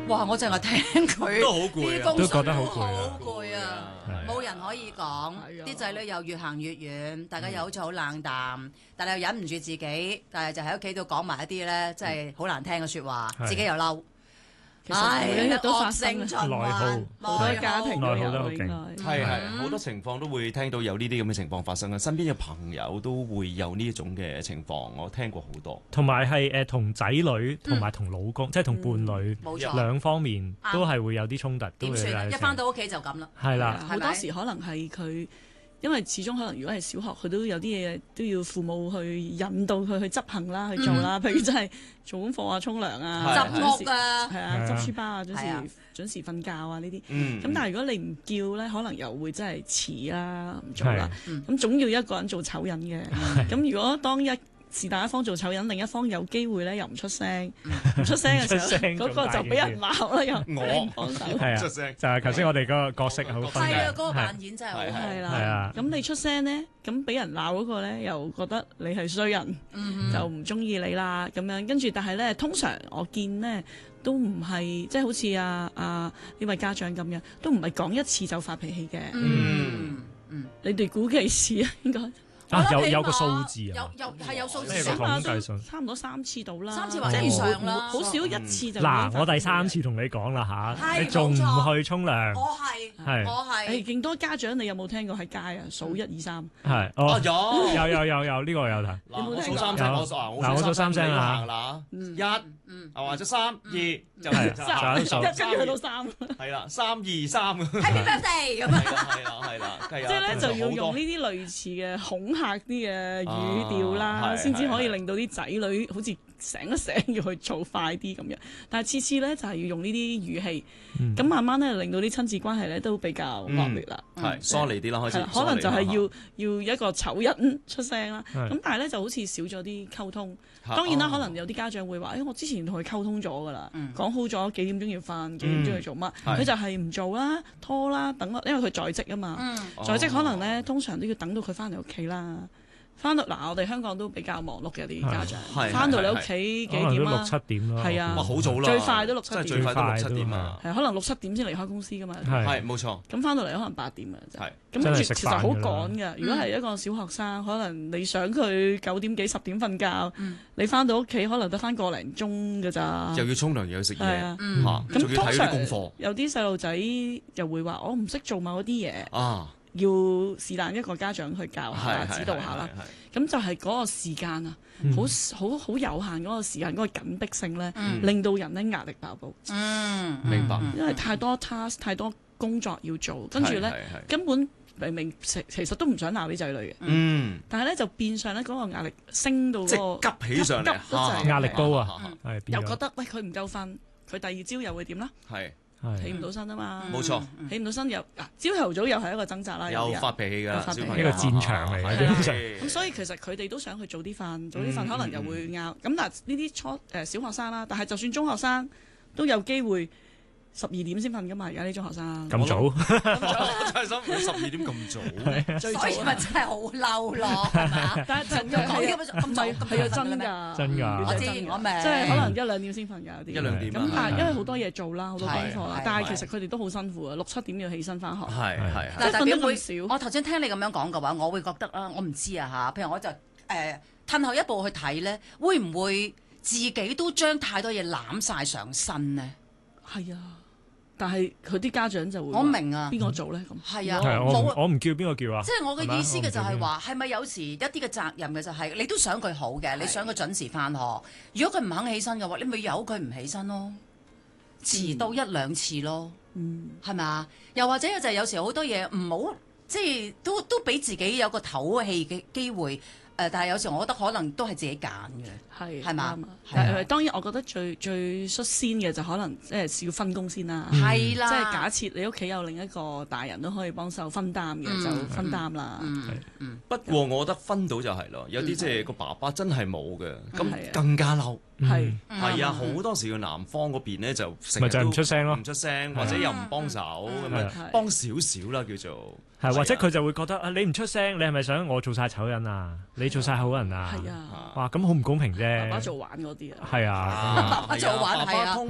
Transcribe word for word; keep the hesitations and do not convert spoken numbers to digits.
哇！我淨係聽佢都好攰啊， 都覺得好攰好攰啊！ 係冇人可以講，啲仔女又越行越遠，大家又好似好冷淡，但係又忍唔住自己，但係就喺屋企度講埋一啲咧，真係好難聽嘅説話， 係自己又嬲。 其實每一日都發生惡性循內耗環， 好多家庭都內耗得好有應該。 係係好多情況都會聽到有呢啲咁嘅情況發生嘅，身邊嘅朋友都會有呢一種嘅情況，我聽過好多。 同埋係誒同仔女同埋同老公，即係同伴侶冇錯。 兩方面都係會有啲衝突，都會點算啊？ 有一翻到屋企就咁啦。 係啦， 好多時可能係佢，因為始終可能如果係小學，佢都有啲嘢都要父母去引導佢去執行啦，去做啦。譬如真係做功課啊、沖涼啊、 執準時屋啊， 係啊、執書包啊、準係啊時準時瞓覺啊呢啲。 嗯， 咁但係如果你唔叫咧，可能又會真係遲啦，唔做啦。 嗯咁總要一個人做醜人嘅。咁如果當一是但一方做醜人，另一方有機會咧又唔出聲，唔出聲嘅時候唔出聲咧，嗰個就俾人鬧啦，又我唔幫手。 係啊， 出聲就係頭先我哋嗰個角色好分係啊， 嘅嗰個扮演真係好係好。 係係啦啊， 咁你出聲咧，咁俾人鬧嗰個咧又覺得你係衰人，就唔中意你啦咁樣。跟住但係咧，通常我見咧都唔係即係好似啊啊呢位家長咁樣，都唔係講一次就發脾氣嘅。 嗯嗯， 你哋估幾次啊？應該啊我諗起碼有有個數字啊有有係有數字咩個嘅。 統計數差唔多三次到啦， 三次或者以上啦好少一次就。 嗱，我第三次同你講啦吓， 係你仲唔冇錯去沖涼？ 我係係我誒係勁多家長，你有冇聽過喺街啊？數一二三， 係啊哦， 有有有有有呢個有睇， 嗱，我數有冇聽過三聲， 有我數啊， 嗱我數三聲啊行啦， 嗯一嗯啊或者三二就係係數一跟住去到三， 係啦，三二三咁。 Happy Birthday 咁啊！ 係啦係啦係啦，即即係咧就要用呢啲類似嘅恐嚇啲嘅語調啊啦， 係先至可以係令到啲仔女好似醒一醒要去做快啲咁樣。但係次次咧就係要用呢啲語氣， 嗯咁慢慢咧令到啲親子關係咧都比較惡劣啦。 係疏離啲啦，開始係啦，可能就係疏離要要一個醜人出聲啦。 係咁但係咧就好似少咗啲溝通。 嚇當然啦， 哦可能有啲家長會話：，誒，我之前同佢溝通咗㗎啦， 嗯講好咗幾點鐘要瞓，幾點鐘要做乜， 係佢就係唔做啦，拖啦，等我，因為佢在職啊嘛。 嗯在職可能咧，通常都要等到佢翻嚟屋企啦。翻到嗱，我哋香港都比較忙碌嘅啲家長係， 翻到你係屋企幾可能都六點啊？ 七點咯。 係啊哇好早啦， 最快都六七點真係最快都六七點啊， 係可能六七點先離開公司㗎嘛。 係係冇錯， 咁翻到嚟可能八點嘅啫。 係咁跟住真係食其實好飯㗎啦趕㗎。如果係一個小學生，可能你想佢九點幾十點瞓覺， 嗯你翻到屋企可能得翻個零鐘㗎咋。 又要沖涼又要食嘢係啊， 嗯嚇， 咁仲要睇啲通常功課有啲細路仔又會話：我唔識做某啲嘢， 啊， 要是但一個家長去教下、 係指導下啦。， 係係係咁就係嗰個時間啊， 嗯好好好有限嗰個時間，嗰個緊迫性咧， 嗯令到人咧壓力爆煲， 嗯， 明白嗯因為太多 task 太多工作要做，跟住咧係係係根本明明其其實都唔想鬧啲仔女嘅， 嗯， 但係咧就變相咧嗰個壓力升到即嗰個係急起上嚟急急得滯嚇壓力高啊嚇嚇係變咗又覺得喂佢唔夠瞓，佢第二朝又會點啦？ 係係起唔到身啊嘛， 冇錯， 起唔到身又嗱朝頭早又係一個掙扎啦，有啲人有發脾氣㗎啦， 有發脾氣小朋友呢個戰場嚟嘅係基本上係咁所以其實佢哋都想去早啲瞓，早啲瞓嗯可能又會拗。咁嗱呢啲初誒、呃小學生啦，但係就算中學生都有機會十二點先瞓噶嘛。而家啲中學生咁早， 我真係想問十二點咁早， 最所以咪真係好嬲咯，係嘛？ 但係就咁講呢個咁唔係早咁係啊真早瞓嘅咩㗎， 真㗎我知真㗎我明即係可能一兩點先瞓㗎有啲。 一兩點啊咁但係係因為好多嘢做啦，好多功課啦係， 但係係其實佢哋都好辛苦啊，六七點要起身翻學。 係係係嗱，代表會即係瞓得咁少我頭先聽你咁樣講嘅話，我會覺得啊，我唔知啊嚇。譬如我就誒褪後一步去睇咧，會唔會自己都將太多嘢攬晒上身呢？ 係啊，但係佢啲家長就會我明啊， 邊個做咧咁？ 係啊， 係啊我唔冇我唔叫邊個叫啊？ 即係我嘅係嘛意思嘅就係我唔話，係咪有時一啲嘅責任嘅就係你都想佢好嘅，你想佢準時翻學。如果佢唔肯起身嘅話，你咪由佢唔起身咯，遲到一兩次咯， 嗯， 係咪啊？又或者就係有時好多嘢唔好，即係都都俾自己有個唞氣嘅機會。誒，但係有時我覺得可能都係自己揀嘅。 係係嘛啱啊係啊但係當然，我覺得最最率先嘅就可能即係要分工先啦。 係啦， 即係假設你屋企有另一個大人都可以幫手分擔嘅， 嗯就分擔啦。 嗯嗯不過我覺得分到就係咯，有啲即係個爸爸真係冇嘅，咁係啊更加嬲。 係嗯係啊，好多時個男方嗰邊咧就成咪就係日都唔出聲咯唔出聲或者又唔幫手咁係樣係幫少少啦叫做。 係或者係啊佢就會覺得啊，你唔出聲，你係咪想我做晒醜人啊？你做晒好人啊？ 係啊， 哇，咁好唔公平啫。 爸爸做玩嗰啲啊。 係啊， 爸爸做玩爸係啊爸通